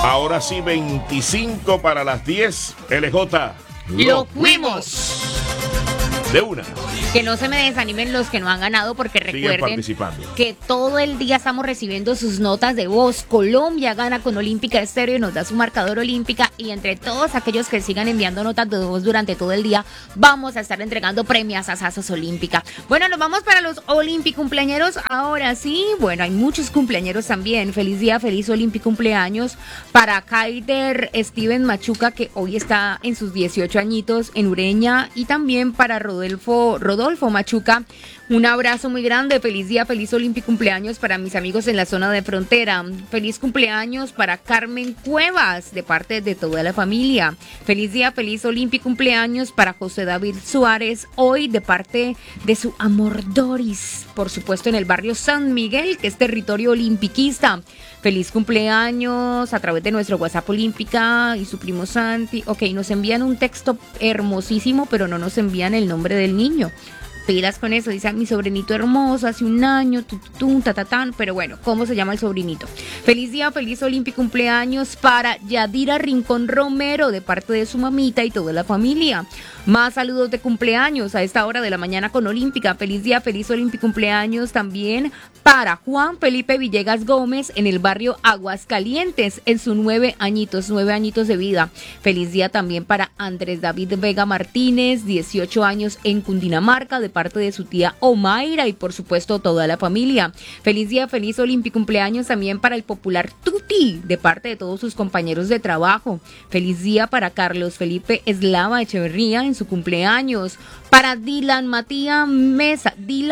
Ahora sí, 25 para las 10. LJ. ¡Lo fuimos! De una. Que no se me desanimen los que no han ganado, porque recuerden que todo el día estamos recibiendo sus notas de voz. Colombia gana con Olímpica Estéreo y nos da su marcador Olímpica, y entre todos aquellos que sigan enviando notas de voz durante todo el día, vamos a estar entregando premios a Sazos Olímpica. Bueno, nos vamos para los Olímpic cumpleañeros. Ahora sí, bueno, hay muchos cumpleañeros también. Feliz día, feliz Olímpic cumpleaños para Kaider Steven Machuca, que hoy está en sus 18 añitos en Ureña, y también para Rodolfo Machuca. Un abrazo muy grande, feliz día, feliz Olímpico cumpleaños para mis amigos en la zona de frontera. Feliz cumpleaños para Carmen Cuevas, de parte de toda la familia. Feliz día, feliz Olímpico cumpleaños para José David Suárez, hoy de parte de su amor Doris, por supuesto en el barrio San Miguel, que es territorio olimpiquista. Feliz cumpleaños a través de nuestro WhatsApp Olímpica y su primo Santi. Ok, nos envían un texto hermosísimo, pero no nos envían el nombre del niño. Pilas con eso, dice mi sobrinito hermoso, hace un año, tatatán, pero bueno, ¿cómo se llama el sobrinito? Feliz día, feliz Olímpico cumpleaños para Yadira Rincón Romero, de parte de su mamita y toda la familia. Más saludos de cumpleaños a esta hora de la mañana con Olímpica. Feliz día, feliz Olímpico cumpleaños también para Juan Felipe Villegas Gómez en el barrio Aguascalientes, en sus 9 añitos de vida. Feliz día también para Andrés David Vega Martínez, 18 años en Cundinamarca, de parte de su tía Omaira y por supuesto toda la familia. Feliz día, feliz Olímpico cumpleaños también para el popular Tuti, de parte de todos sus compañeros de trabajo. Feliz día para Carlos Felipe Eslava Echeverría en su cumpleaños. Para Dylan Matías Mesa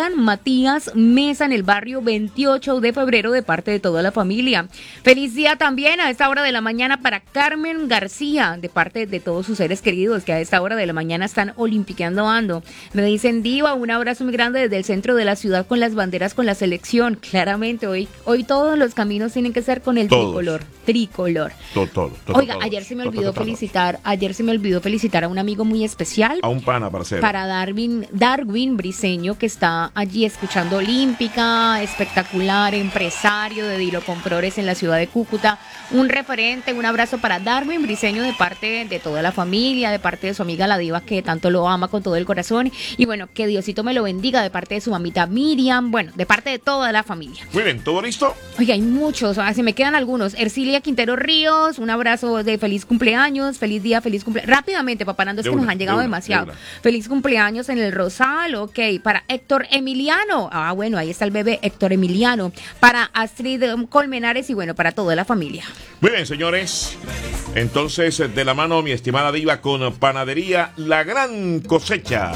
en el barrio 28 de febrero, de parte de toda la familia. Feliz día también a esta hora de la mañana para Carmen García, de parte de todos sus seres queridos que a esta hora de la mañana están olimpiqueando ando. Me dicen, Diva, un abrazo muy grande desde el centro de la ciudad con las banderas con la selección. Claramente, hoy todos los caminos tienen que ser con el tricolor. Todo. Oiga, ayer se me olvidó felicitar a un amigo muy especial. A un pana, parcero. Para Darwin Briseño, que está allí escuchando Olímpica, espectacular, empresario de Dilocomprores en la ciudad de Cúcuta. Un referente, un abrazo para Darwin Briseño de parte de toda la familia, de parte de su amiga la Diva, que tanto lo ama con todo el corazón. Y bueno, que Diosito me lo bendiga, de parte de su mamita Miriam, bueno, de parte de toda la familia. Muy bien, ¿todo listo? Oye, hay muchos, se me quedan algunos. Ercilia Quintero Ríos, un abrazo de feliz cumpleaños, feliz día, feliz cumpleaños. Rápidamente, papanando, es que nos han llegado demasiado. Feliz cumpleaños en el Rosal, ok. Para Héctor Emiliano, bueno, ahí está el bebé Héctor Emiliano. Para Astrid Colmenares y bueno, para toda la familia. Muy bien, señores. Entonces, de la mano, mi estimada Diva, con Panadería La Gran Cosecha.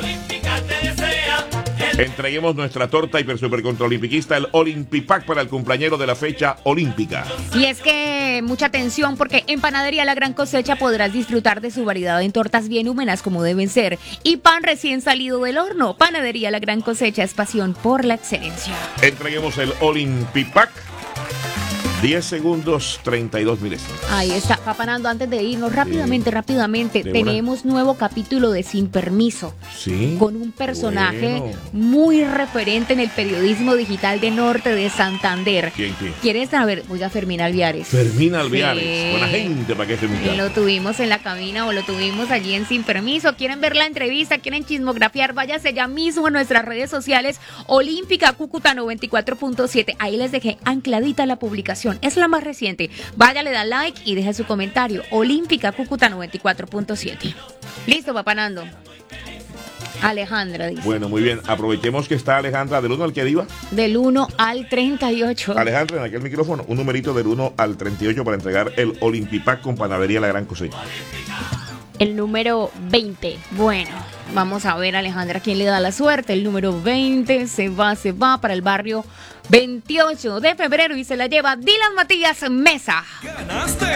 Entreguemos nuestra torta hiper super contra olimpiquista, el Olympipack, para el cumpleañero de la fecha olímpica. Y es que mucha atención, porque en Panadería La Gran Cosecha podrás disfrutar de su variedad en tortas bien húmedas como deben ser y pan recién salido del horno. Panadería La Gran Cosecha es pasión por la excelencia. Entreguemos el Olympipack. 10 segundos, 32 milésimos. Ahí está, papanando, antes de irnos, rápidamente, tenemos nuevo capítulo de Sin Permiso. Sí. Con un personaje muy referente en el periodismo digital de Norte de Santander. ¿Quién? ¿Quieres saber? Oiga, Fermín Alviares. Fermín Alviares, sí. Buena gente para que esté muchacho. Lo tuvimos en la cabina o lo tuvimos allí en Sin Permiso. ¿Quieren ver la entrevista? ¿Quieren chismografiar? Váyase ya mismo a nuestras redes sociales, Olímpica Cúcuta 94.7. Ahí les dejé ancladita la publicación. Es la más reciente. Vaya, le da like y deja su comentario. Olímpica Cúcuta 94.7. Listo, papanando. Alejandra dice. Bueno, muy bien. Aprovechemos que está Alejandra. ¿Del 1 al que, Diva? Del 1 al 38. Alejandra, en aquel micrófono, un numerito del 1 al 38 para entregar el Olympipack con Panadería La Gran Cosecha. El número 20. Bueno, vamos a ver, Alejandra, quién le da la suerte. El número 20 se va para el barrio 28 de febrero y se la lleva Dylan Matías Mesa. ¡Ganaste!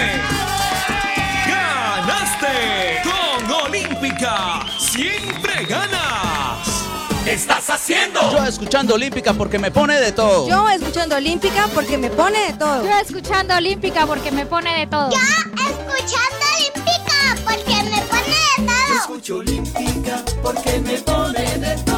¡Con Olímpica! ¡Siempre ganas! ¿Qué estás haciendo? Yo escuchando Olímpica porque me pone de todo. Yo escuchando Olímpica porque me pone de todo. Yo escuchando Olímpica porque me pone de todo. Yo escuchando Olímpica porque me pone de todo. Yo escucho Olímpica porque me pone de todo.